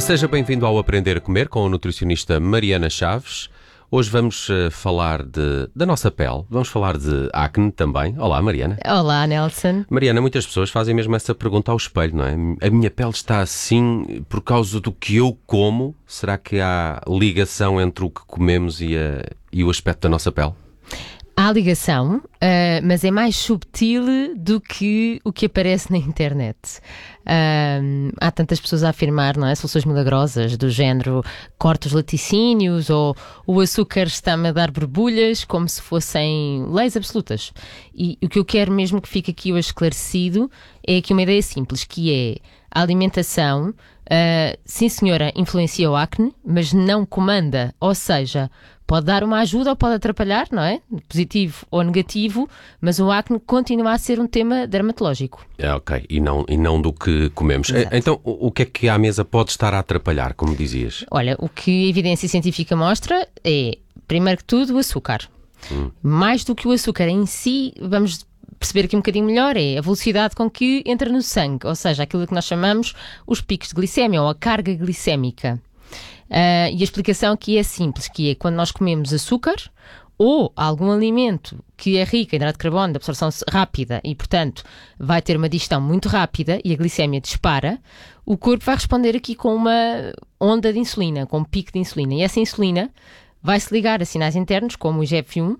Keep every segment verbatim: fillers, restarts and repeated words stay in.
Seja bem-vindo ao Aprender a Comer com a nutricionista Mariana Chaves. Hoje vamos uh, falar de, da nossa pele, vamos falar de acne também. Olá, Mariana. Olá, Nelson. Mariana, muitas pessoas fazem mesmo essa pergunta ao espelho, não é? A minha pele está assim por causa do que eu como? Será que há ligação entre o que comemos e, a, e o aspecto da nossa pele? Há ligação, uh, mas é mais subtil do que o que aparece na internet. Uh, há tantas pessoas a afirmar, não é? Soluções milagrosas do género corta os laticínios ou o açúcar está-me a dar borbulhas, como se fossem leis absolutas. E o que eu quero mesmo que fique aqui hoje esclarecido é aqui uma ideia simples, que é a alimentação, uh, sim senhora, influencia o acne, mas não comanda, ou seja, pode dar uma ajuda ou pode atrapalhar, não é? Positivo ou negativo, mas o acne continua a ser um tema dermatológico. É, ok, e não, e não do que comemos. Exato. Então, o, o que é que à mesa pode estar a atrapalhar, como dizias? Olha, o que a evidência científica mostra é, primeiro que tudo, o açúcar. Hum. Mais do que o açúcar em si, vamos perceber aqui um bocadinho melhor, é a velocidade com que entra no sangue, ou seja, aquilo que nós chamamos os picos de glicémia ou a carga glicémica. Uh, e a explicação aqui é simples, que é quando nós comemos açúcar ou algum alimento que é rico em hidrato de carbono de absorção rápida e, portanto, vai ter uma digestão muito rápida e a glicémia dispara, o corpo vai responder aqui com uma onda de insulina, com um pico de insulina. E essa insulina vai se ligar a sinais internos, como o I G F um,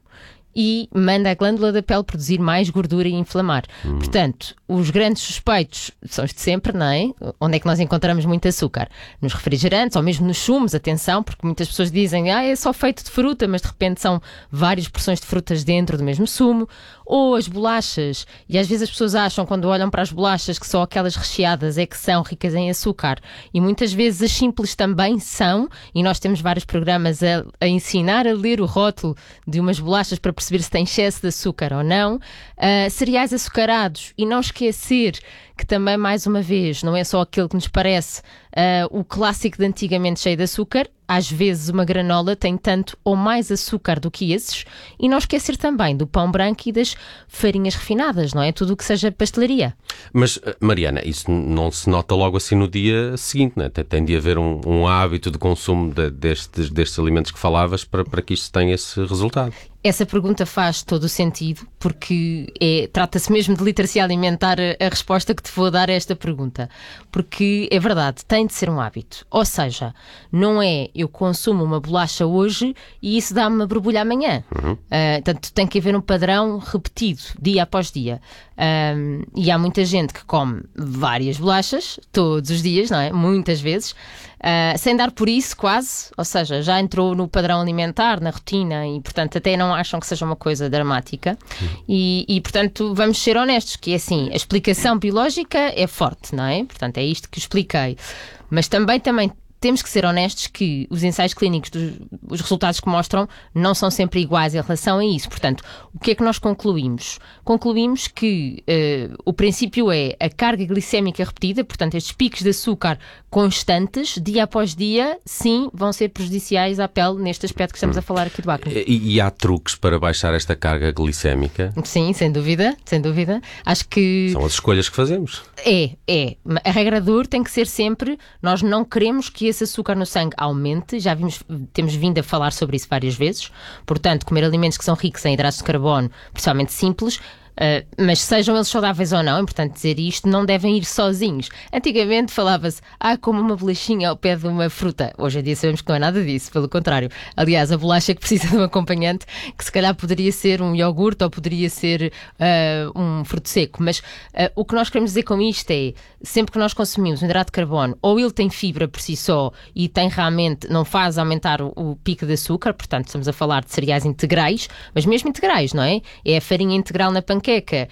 e manda a glândula da pele produzir mais gordura e inflamar. Hum. Portanto, os grandes suspeitos são os de sempre, não é? Onde é que nós encontramos muito açúcar? Nos refrigerantes ou mesmo nos sumos, atenção, porque muitas pessoas dizem ah, é só feito de fruta, mas de repente são várias porções de frutas dentro do mesmo sumo. Ou as bolachas, e às vezes as pessoas acham, quando olham para as bolachas, que só aquelas recheadas é que são ricas em açúcar. E muitas vezes as simples também são, e nós temos vários programas a, a ensinar a ler o rótulo de umas bolachas para perceber se tem excesso de açúcar ou não. Uh, cereais açucarados, e não esquecer que também, mais uma vez, não é só aquilo que nos parece uh, o clássico de antigamente cheio de açúcar. Às vezes uma granola tem tanto ou mais açúcar do que esses, e não esquecer também do pão branco e das farinhas refinadas, não é? Tudo o que seja pastelaria. Mas, Mariana, isso não se nota logo assim no dia seguinte, não é? Tem, tem de haver um, um hábito de consumo de, destes, destes alimentos que falavas para, para que isto tenha esse resultado. Essa pergunta faz todo o sentido, porque é, trata-se mesmo de literacia alimentar a, a resposta que te vou dar a esta pergunta. Porque é verdade, tem de ser um hábito. Ou seja, não é eu consumo uma bolacha hoje e isso dá-me uma borbulha amanhã. Uhum. Uh, portanto, tem que haver um padrão repetido, dia após dia. Um, e há muita gente que come várias bolachas, todos os dias, não é? Muitas vezes, uh, sem dar por isso quase, ou seja, já entrou no padrão alimentar, na rotina, e portanto até não acham que seja uma coisa dramática. Uhum. E, e portanto vamos ser honestos, que é assim, a explicação biológica é forte, não é? Portanto é isto que expliquei. Mas também, também temos que ser honestos que os ensaios clínicos, dos, os resultados que mostram, não são sempre iguais em relação a isso. Portanto, o que é que nós concluímos? Concluímos que uh, o princípio é a carga glicémica repetida, portanto, estes picos de açúcar constantes, dia após dia, sim, vão ser prejudiciais à pele neste aspecto que estamos a falar aqui do acne. E, e há truques para baixar esta carga glicémica? Sim, sem dúvida, sem dúvida. Acho que... São as escolhas que fazemos. É, é. A regra de ouro tem que ser sempre, nós não queremos que esse açúcar no sangue aumente, já vimos, temos vindo a falar sobre isso várias vezes, portanto, comer alimentos que são ricos em hidratos de carbono, principalmente simples, Uh, mas sejam eles saudáveis ou não, é importante dizer isto, não devem ir sozinhos. Antigamente falava-se, ah, como uma bolachinha ao pé de uma fruta. Hoje em dia sabemos que não é nada disso, pelo contrário. Aliás, a bolacha que precisa de um acompanhante, que se calhar poderia ser um iogurte ou poderia ser uh, um fruto seco. Mas uh, o que nós queremos dizer com isto é, sempre que nós consumimos um hidrato de carbono, ou ele tem fibra por si só e tem realmente, não faz aumentar o, o pico de açúcar, portanto estamos a falar de cereais integrais, mas mesmo integrais, não é? É a farinha integral na panqueca,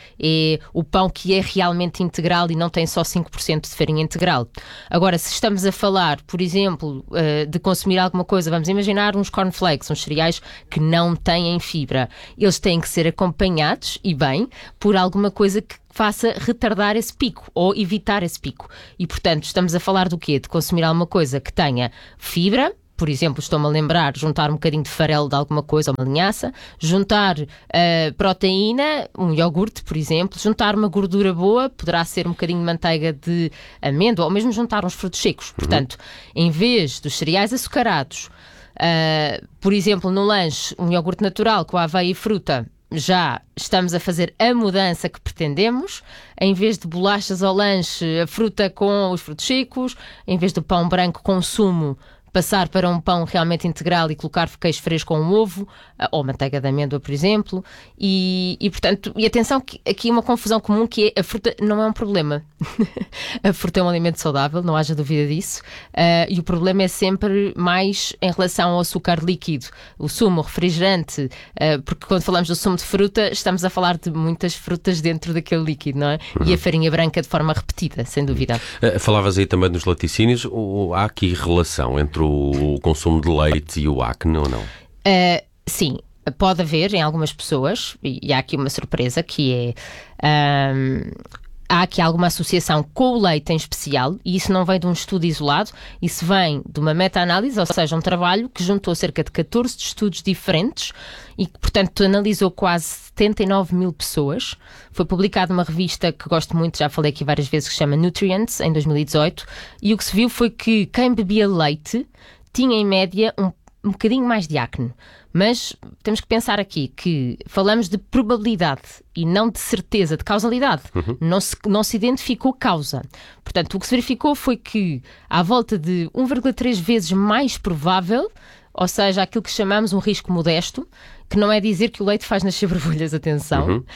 é o pão que é realmente integral e não tem só cinco por cento de farinha integral. Agora, se estamos a falar, por exemplo, de consumir alguma coisa, vamos imaginar uns cornflakes, uns cereais que não têm fibra. Eles têm que ser acompanhados, e bem, por alguma coisa que faça retardar esse pico ou evitar esse pico. E, portanto, estamos a falar do quê? De consumir alguma coisa que tenha fibra, Por exemplo, estou-me a lembrar, juntar um bocadinho de farelo de alguma coisa, ou uma linhaça, juntar uh, proteína, um iogurte, por exemplo, juntar uma gordura boa, poderá ser um bocadinho de manteiga de amêndoa, ou mesmo juntar uns frutos secos. Uhum. Portanto, em vez dos cereais açucarados, uh, por exemplo, no lanche, um iogurte natural com aveia e fruta, já estamos a fazer a mudança que pretendemos. Em vez de bolachas ao lanche, a fruta com os frutos secos, em vez do pão branco com sumo, passar para um pão realmente integral e colocar queijo fresco com um ovo, ou manteiga de amêndoa, por exemplo. E, e portanto, e atenção que aqui uma confusão comum, que é a fruta não é um problema. A fruta é um alimento saudável, não haja dúvida disso. Uh, e o problema é sempre mais em relação ao açúcar líquido. O sumo, o refrigerante, uh, porque quando falamos do sumo de fruta, estamos a falar de muitas frutas dentro daquele líquido, não é? Uhum. E a farinha branca de forma repetida, sem dúvida. Uh, falavas aí também dos laticínios. Uh, há aqui relação entre o consumo de leite e o acne ou não? Uh, sim, pode haver em algumas pessoas, e, e há aqui uma surpresa, que é... Um, há aqui alguma associação com o leite em especial, e isso não vem de um estudo isolado, isso vem de uma meta-análise, ou seja, um trabalho que juntou cerca de catorze estudos diferentes e que, portanto, analisou quase setenta e nove mil pessoas. Foi publicado numa revista que gosto muito, já falei aqui várias vezes, que se chama Nutrients, em dois mil e dezoito, e o que se viu foi que quem bebia leite tinha, em média, um, um bocadinho mais de acne. Mas temos que pensar aqui que falamos de probabilidade e não de certeza, de causalidade. Uhum. Não se, não se identificou causa. Portanto, o que se verificou foi que, à volta de um vírgula três vezes mais provável, ou seja, aquilo que chamamos um risco modesto, que não é dizer que o leite faz nascer borbulhas, atenção. Uhum.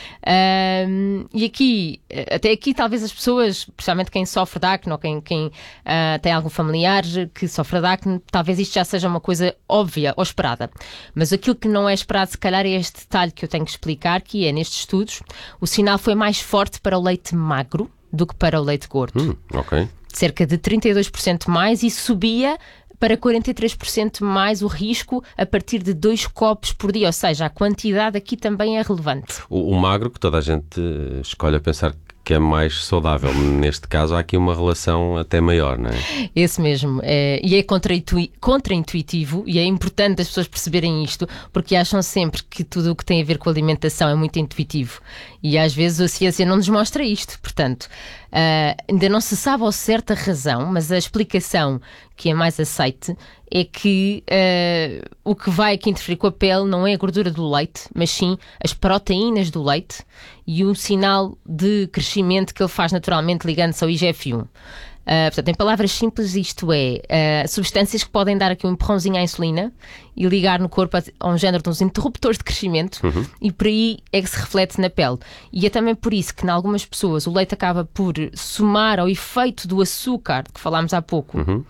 Um, e aqui, até aqui, talvez as pessoas, principalmente quem sofre de acne ou quem, quem uh, tem algum familiar que sofre de acne, talvez isto já seja uma coisa óbvia ou esperada. Mas aquilo que não é esperado, se calhar, é este detalhe que eu tenho que explicar, que é, nestes estudos, o sinal foi mais forte para o leite magro do que para o leite gordo. Hum, ok. Cerca de trinta e dois por cento mais, e subia para quarenta e três por cento mais o risco a partir de dois copos por dia, ou seja, a quantidade aqui também é relevante. O, o magro, que toda a gente escolhe a pensar que é mais saudável, neste caso há aqui uma relação até maior, não é? Esse mesmo, é, e é contraintuitivo, e é importante as pessoas perceberem isto, porque acham sempre que tudo o que tem a ver com a alimentação é muito intuitivo, e às vezes a ciência não nos mostra isto. Portanto, uh, ainda não se sabe ao certo a razão, mas a explicação que é mais aceite é que uh, o que vai aqui interferir com a pele não é a gordura do leite, mas sim as proteínas do leite e o sinal de crescimento que ele faz naturalmente ligando-se ao I G F um. Uh, portanto, em palavras simples, isto é uh, substâncias que podem dar aqui um empurrãozinho à insulina e ligar no corpo a, a um género de uns interruptores de crescimento, uhum. E por aí é que se reflete na pele. E é também por isso que, em algumas pessoas, o leite acaba por somar ao efeito do açúcar de que falámos há pouco. Uhum.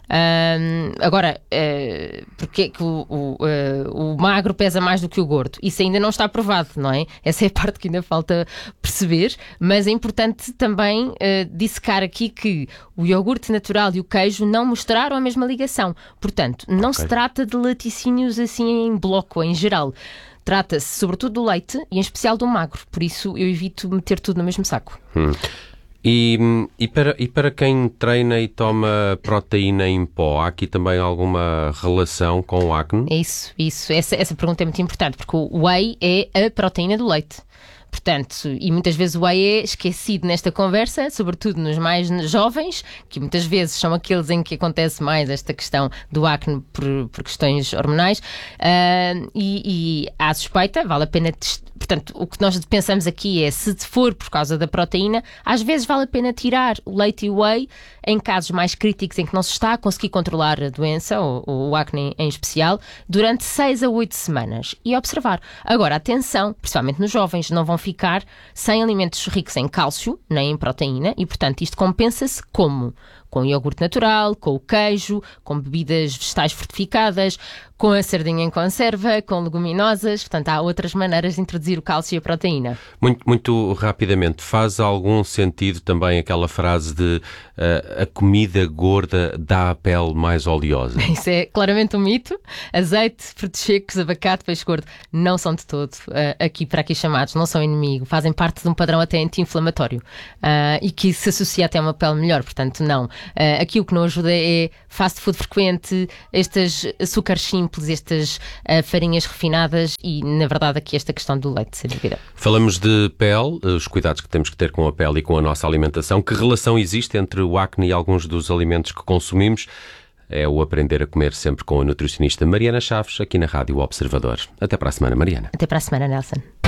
Um, agora, uh, porque é que o, o, uh, o magro pesa mais do que o gordo? Isso ainda não está provado, não é? Essa é a parte que ainda falta perceber, mas é importante também uh, dissecar aqui que o iogurte natural e o queijo não mostraram a mesma ligação. Portanto, não okay. se trata de laticínios assim em bloco, em geral. Trata-se sobretudo do leite e em especial do magro, por isso eu evito meter tudo no mesmo saco. Hum. E, e, para, e para quem treina e toma proteína em pó, há aqui também alguma relação com o acne? É isso, isso. Essa, essa pergunta é muito importante, porque o whey é a proteína do leite. Portanto, e muitas vezes o whey é esquecido nesta conversa, sobretudo nos mais jovens, que muitas vezes são aqueles em que acontece mais esta questão do acne por, por questões hormonais, uh, e, e há suspeita, vale a pena testar. Portanto, o que nós pensamos aqui é, se for por causa da proteína, às vezes vale a pena tirar o leite e o whey em casos mais críticos em que não se está a conseguir controlar a doença, ou, ou o acne em especial, durante seis a oito semanas e observar. Agora, atenção, principalmente nos jovens, não vão ficar sem alimentos ricos em cálcio, nem em proteína, e portanto isto compensa-se como? Com o iogurte natural, com o queijo, com bebidas vegetais fortificadas, com a sardinha em conserva, com leguminosas, portanto há outras maneiras de introduzir o cálcio e a proteína. Muito, muito rapidamente, faz algum sentido também aquela frase de uh, a comida gorda dá a pele mais oleosa? Isso é claramente um mito. Azeite, frutos secos, abacate, peixe gordo não são de todo uh, aqui para aqui chamados, não são inimigo, fazem parte de um padrão até anti-inflamatório uh, e que se associa até a uma pele melhor, portanto não. Uh, aqui o que não ajuda é fast food frequente, estes açúcares simples, estas uh, farinhas refinadas e, na verdade, aqui esta questão do leite, sem dúvida. Falamos de pele, os cuidados que temos que ter com a pele e com a nossa alimentação. Que relação existe entre o acne e alguns dos alimentos que consumimos? É o Aprender a Comer sempre com a nutricionista Mariana Chaves, aqui na Rádio Observador. Até para a semana, Mariana. Até para a semana, Nelson.